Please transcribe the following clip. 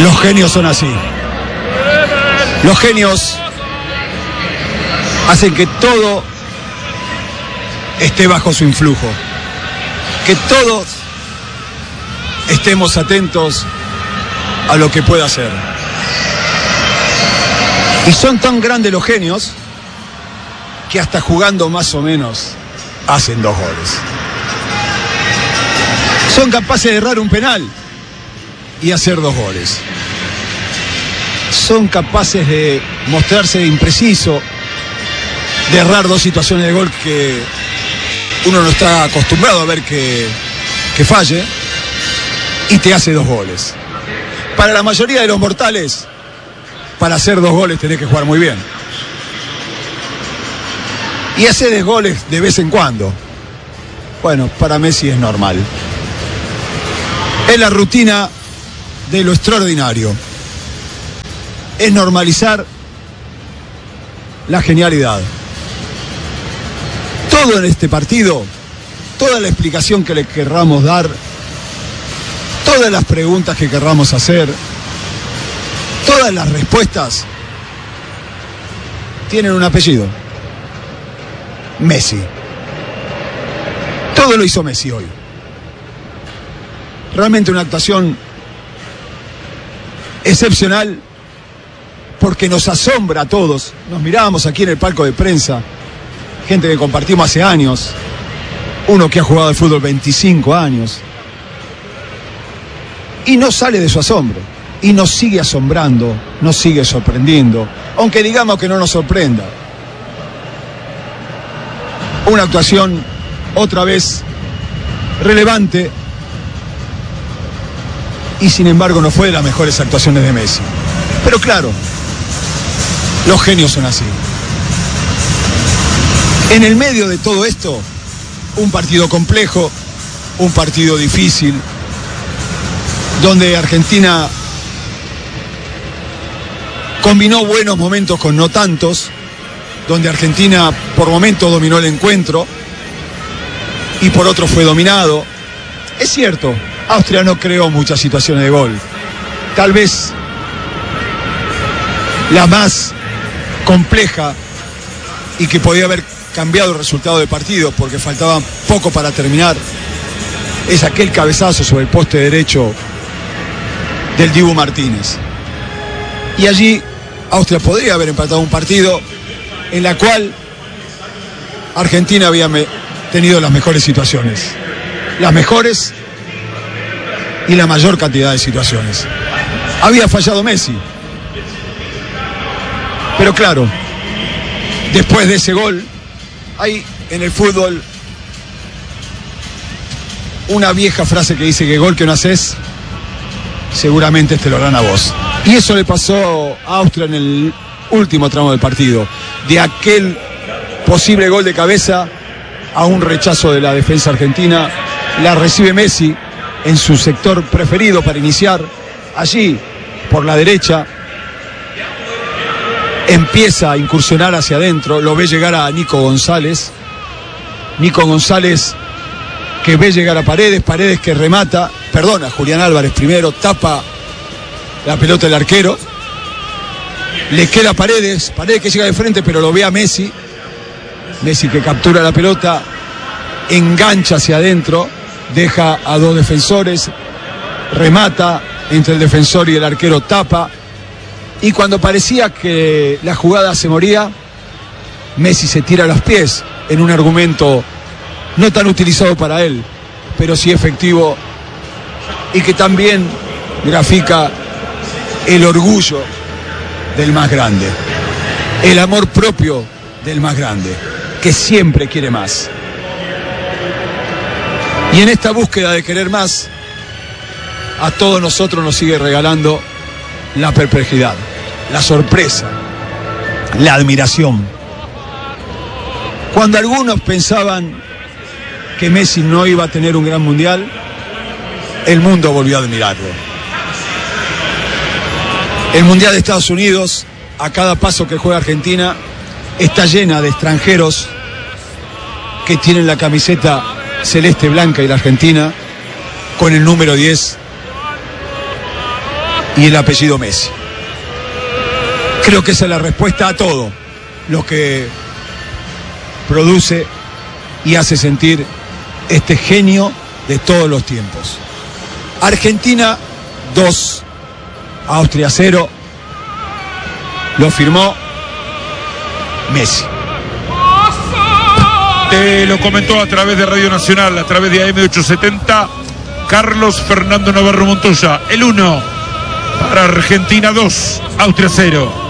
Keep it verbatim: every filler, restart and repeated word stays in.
Los genios son así. Los genios hacen que todo esté bajo su influjo, que todos estemos atentos a lo que pueda hacer. Y son tan grandes los genios que hasta jugando más o menos hacen dos goles. Son capaces de errar un penal y hacer dos goles. Son capaces de mostrarse impreciso, de errar dos situaciones de gol que uno no está acostumbrado a ver que, que falle, y te hace dos goles. Para la mayoría de los mortales, para hacer dos goles tenés que jugar muy bien. Y hacer dos goles de vez en cuando. Bueno, para Messi es normal. Es la rutina de lo extraordinario. Es normalizar la genialidad. Todo en este partido, toda la explicación que le querramos dar, todas las preguntas que querramos hacer, todas las respuestas tienen un apellido: Messi. Todo lo hizo Messi hoy. Realmente una actuación excepcional, porque nos asombra a todos. Nos mirábamos aquí en el palco de prensa, gente que compartimos hace años, uno que ha jugado al fútbol veinticinco años, y no sale de su asombro, y nos sigue asombrando, nos sigue sorprendiendo, aunque digamos que no nos sorprenda. Una actuación otra vez relevante, y sin embargo no fue de las mejores actuaciones de Messi. Pero claro, los genios son así. En el medio de todo esto, un partido complejo, un partido difícil, donde Argentina combinó buenos momentos con no tantos, donde Argentina por momentos dominó el encuentro y por otros fue dominado. Es cierto, Austria no creó muchas situaciones de gol. Tal vez la más compleja y que podía haber cambiado el resultado del partido porque faltaba poco para terminar es aquel cabezazo sobre el poste derecho del Dibu Martínez. Y allí Austria podría haber empatado un partido en la cual Argentina había tenido las mejores situaciones, las mejores y la mayor cantidad de situaciones. Había fallado Messi, pero claro, después de ese gol hay en el fútbol una vieja frase que dice que gol que no haces seguramente te lo harán a vos. Y eso le pasó a Austria en el último tramo del partido. De aquel posible gol de cabeza a un rechazo de la defensa argentina, la recibe Messi en su sector preferido para iniciar. Allí, por la derecha, empieza a incursionar hacia adentro, lo ve llegar a Nico González. Nico González que ve llegar a Paredes, Paredes que remata, perdona, Julián Álvarez primero, tapa la pelota del arquero. Le queda Paredes, Paredes que llega de frente, pero lo ve a Messi. Messi que captura la pelota, engancha hacia adentro, deja a dos defensores, remata entre el defensor y el arquero, tapa. Y cuando parecía que la jugada se moría, Messi se tira a los pies en un argumento no tan utilizado para él, pero sí efectivo, y que también grafica el orgullo del más grande, el amor propio del más grande, que siempre quiere más. Y en esta búsqueda de querer más, a todos nosotros nos sigue regalando la perplejidad, la sorpresa, la admiración. Cuando algunos pensaban que Messi no iba a tener un gran mundial, el mundo volvió a admirarlo. El mundial de Estados Unidos, a cada paso que juega Argentina, está llena de extranjeros que tienen la camiseta celeste blanca y la Argentina con el número diez, y el apellido Messi. Creo que esa es la respuesta a todo lo que produce y hace sentir este genio de todos los tiempos. Argentina dos, Austria cero, lo firmó Messi. Te lo comentó a través de Radio Nacional, a través de A M ochocientos setenta, Carlos Fernando Navarro Montoya. El uno para Argentina dos, Austria cero.